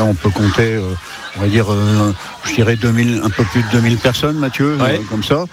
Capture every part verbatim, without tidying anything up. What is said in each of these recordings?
là, on peut compter, euh, on va dire, euh, je dirais deux mille, un peu plus de deux mille personnes, Mathieu, ouais. euh, comme ça.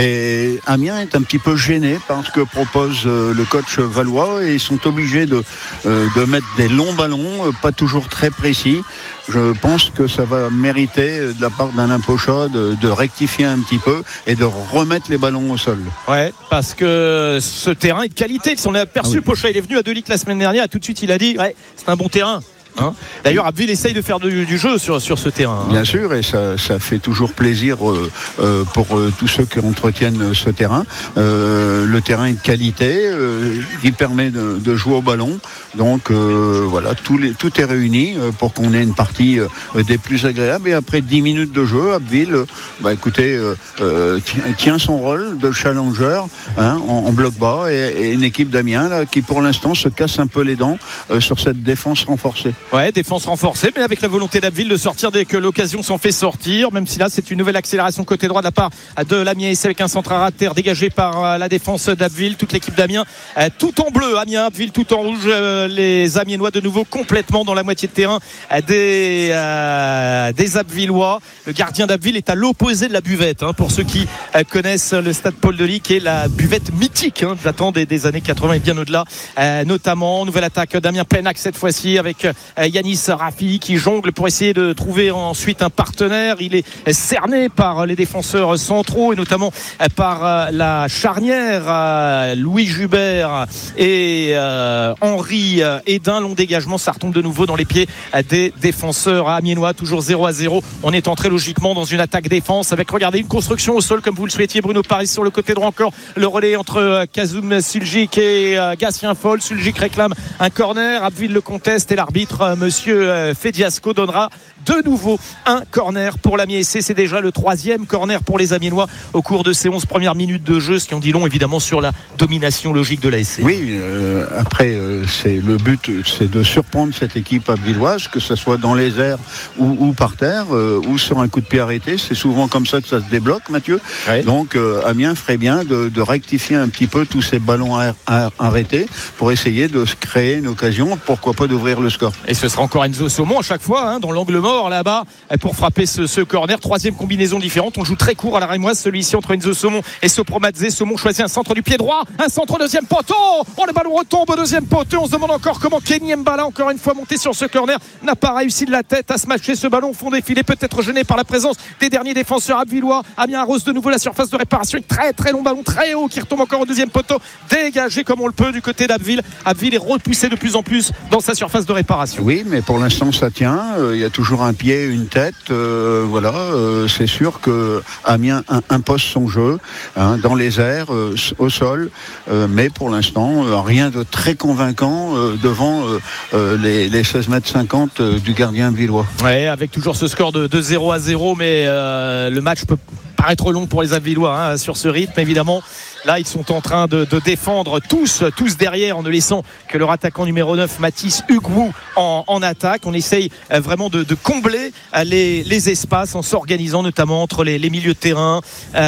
Et Amiens est un petit peu gêné par ce que propose euh, le coach Valois, et ils sont obligés de, euh, de mettre des longs ballons, euh, pas toujours très précis. Je pense que ça va mériter de la part d'Alain Pochat de, de rectifier un petit peu et de remettre les ballons au sol. Ouais, parce que ce terrain est de qualité. Si on a aperçu, ah oui. Pochat, il est venu à Delic la semaine dernière et tout de suite il a dit ouais, c'est un bon terrain. Hein D'ailleurs, Abbeville essaye de faire du, du jeu sur, sur ce terrain. Hein. Bien sûr, et ça, ça fait toujours plaisir euh, euh, pour euh, tous ceux qui entretiennent ce terrain. Euh, le terrain est de qualité, euh, il permet de, de jouer au ballon. Donc euh, voilà, tout, les, tout est réuni pour qu'on ait une partie euh, des plus agréables. Et après dix minutes de jeu, Abbeville, euh, bah, écoutez, euh, euh, tient son rôle de challenger hein, en, en bloc bas, et, et une équipe d'Amiens là, qui pour l'instant se casse un peu les dents euh, sur cette défense renforcée. Ouais, défense renforcée, mais avec la volonté d'Abbeville de sortir dès que l'occasion s'en fait sortir, même si là c'est une nouvelle accélération côté droit de la part de l'Amiens S C avec un centre à rater dégagé par la défense d'Abbeville. Toute l'équipe d'Amiens tout en bleu, Amiens, Abbeville tout en rouge, les Amiénois de nouveau complètement dans la moitié de terrain des, euh, des Abbevillois. Le gardien d'Abbeville est à l'opposé de la buvette, hein, pour ceux qui euh, connaissent le stade Paul Delic, qui est la buvette mythique hein, datant des, des années quatre-vingts et bien au-delà, euh, notamment nouvelle attaque d'Amiens, plein axe cette fois-ci avec euh, Yanis Rafi qui jongle pour essayer de trouver ensuite un partenaire. Il est cerné par les défenseurs centraux et notamment par la charnière Louis Jubert et euh, Henri Edin. Long dégagement, ça retombe de nouveau dans les pieds des défenseurs amiénois. Toujours zéro à zéro. On est entré logiquement dans une attaque défense avec, regardez, une construction au sol comme vous le souhaitiez. Bruno Paris sur le côté droit, encore le relais entre Kazoum Suljic et Gatien Foll. Suljic réclame un corner, Abbeville le conteste et l'arbitre Monsieur Fediasco donnera de nouveau un corner pour l'Amiens S C. C'est déjà le troisième corner pour les Amiénois au cours de ces onze premières minutes de jeu, ce qui en dit long évidemment sur la domination logique de l'A S C. Oui, euh, après euh, c'est le but, c'est de surprendre cette équipe abbevilloise, que ce soit dans les airs ou, ou par terre euh, ou sur un coup de pied arrêté. C'est souvent comme ça que ça se débloque, Mathieu. Oui. Donc euh, Amiens ferait bien de, de rectifier un petit peu tous ces ballons à, à, arrêtés pour essayer de se créer une occasion, pourquoi pas d'ouvrir le score. Et ce sera encore Enzo Saumon à chaque fois hein, dans l'angle mort là-bas pour frapper ce, ce corner. Troisième combinaison différente. On joue très court à la Rémoise, celui-ci entre Enzo Saumon et Sopromadze. Saumon choisit un centre du pied droit, un centre au deuxième poteau. Oh, le ballon retombe au deuxième poteau. On se demande encore comment Kenny Mbala, encore une fois monté sur ce corner, n'a pas réussi de la tête à smasher ce ballon au fond des filets, peut-être gêné par la présence des derniers défenseurs abbevillois. Amiens arrose de nouveau la surface de réparation. Un très très long ballon très haut qui retombe encore au deuxième poteau, dégagé comme on le peut du côté d'Abbeville. Abbeville est repoussé de plus en plus dans sa surface de réparation. Oui, mais pour l'instant ça tient. Il euh, y a toujours un pied, une tête. Euh, voilà, euh, c'est sûr que Amiens impose son jeu hein, dans les airs, euh, au sol, euh, mais pour l'instant euh, rien de très convaincant euh, devant euh, euh, les, les seize mètres cinquante euh, du gardien villois. Ouais, avec toujours ce score de, de zéro à zéro, mais euh, le match peut paraître long pour les Abbevillois hein, sur ce rythme évidemment. Là, ils sont en train de, de défendre tous, tous derrière, en ne laissant que leur attaquant numéro neuf, Mathis Huguou, en, en attaque. On essaye euh, vraiment de, de combler euh, les, les espaces en s'organisant notamment entre les, les milieux de terrain,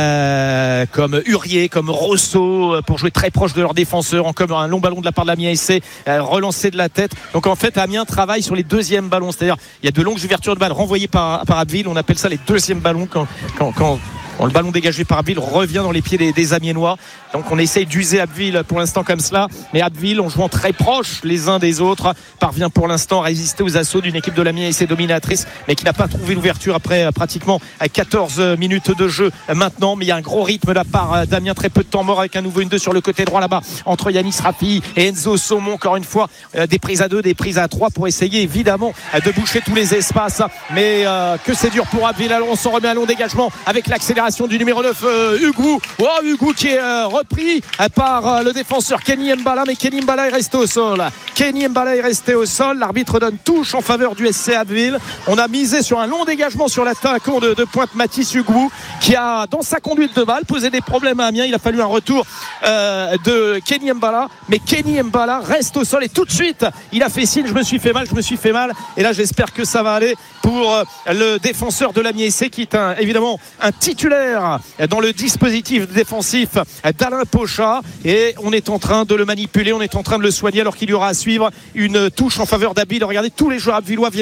euh, comme Hurier, comme Rosso, euh, pour jouer très proche de leurs défenseurs, en comme un long ballon de la part de l'Amiens S C, euh, relancé de la tête. Donc en fait, Amiens travaille sur les deuxièmes ballons, c'est-à-dire il y a de longues ouvertures de balles renvoyées par, par Abbeville. On appelle ça les deuxièmes ballons quand, quand, quand Bon, le ballon dégagé par Abbeville revient dans les pieds des, des Amiénois. Donc on essaye d'user Abbeville pour l'instant comme cela. Mais Abbeville, en jouant très proche les uns des autres, parvient pour l'instant à résister aux assauts d'une équipe de l'Amiens S C dominatrice, mais qui n'a pas trouvé l'ouverture après pratiquement quatorze minutes de jeu maintenant. Mais il y a un gros rythme de la part d'Amiens. Très peu de temps mort avec un nouveau une deux sur le côté droit là-bas entre Yanis Rafi et Enzo Saumon. Encore une fois, des prises à deux, des prises à trois pour essayer évidemment de boucher tous les espaces. Mais euh, que c'est dur pour Abbeville. Alors on s'en remet à long dégagement avec l'accélération du numéro neuf euh, Hugues. Oh, Hugues qui est euh, repris euh, par euh, le défenseur Kenny Mbala, mais Kenny Mbala est resté au sol. Kenny Mbala est resté au sol. L'arbitre donne touche en faveur du S C Abbeville. On a misé sur un long dégagement sur l'attaquant de, de pointe Mathis Hugues, qui a dans sa conduite de balle posé des problèmes à Amiens. Il a fallu un retour euh, de Kenny Mbala, mais Kenny Mbala reste au sol et tout de suite il a fait signe, je me suis fait mal, je me suis fait mal. Et là j'espère que ça va aller pour euh, le défenseur de l'Amiens S C, qui est un, évidemment un titulaire dans le dispositif défensif d'Alain Pochat, et on est en train de le manipuler, on est en train de le soigner, alors qu'il y aura à suivre une touche en faveur d'Abbeville. Regardez, tous les joueurs abbevillois viennent